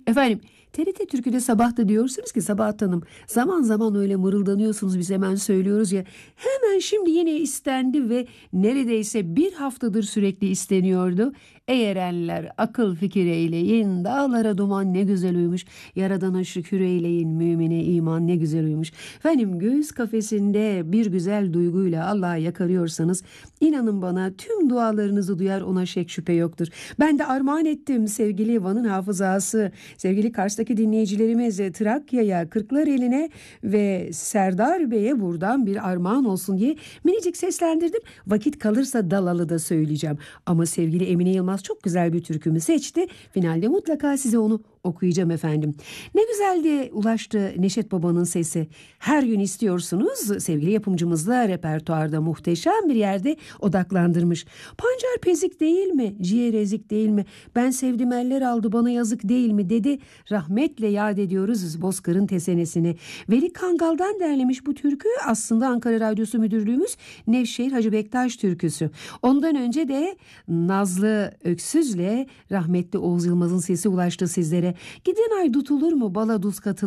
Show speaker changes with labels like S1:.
S1: Efendim, TRT Türkü'de sabah da diyorsunuz ki Sabahat Hanım, zaman zaman öyle mırıldanıyorsunuz, biz hemen söylüyoruz ya. Hemen şimdi yine istendi ve neredeyse bir haftadır sürekli isteniyordu. Ey erenler akıl fikir eyleyin, dağlara duman ne güzel uyumuş, yaradana şükür eyleyin, mümine iman ne güzel uyumuş. Efendim, göğüs kafesinde bir güzel duyguyla Allah'a yakarıyorsanız inanın bana tüm dualarınızı duyar, ona şek şüphe yoktur. Ben de armağan ettim sevgili Van'ın hafızası, sevgili Kars'taki dinleyicilerimiz Trakya'ya, Kırklareli'ne ve Serdar Bey'e buradan bir armağan olsun diye minicik seslendirdim. Vakit kalırsa Dalalı da söyleyeceğim. Ama sevgili Emine Yılmaz çok güzel bir türkümü seçti. Finalde mutlaka size onu okuyacağım efendim. Ne güzeldi ulaştı Neşet Baba'nın sesi. Her gün istiyorsunuz. Sevgili yapımcımızla repertuarda muhteşem bir yerde odaklandırmış. Pancar pezik değil mi? Ciğer ezik değil mi? Ben sevdim eller aldı bana yazık değil mi dedi. Rahmetle yad ediyoruz Bozkır'ın tesenesini. Veli Kangal'dan derlemiş bu türkü, aslında Ankara Radyosu Müdürlüğümüz Nevşehir Hacı Bektaş türküsü. Ondan önce de Nazlı Öksüz'le rahmetli Oğuz Yılmaz'ın sesi ulaştı sizlere. Giden ay tutulur mu bala duz katılır.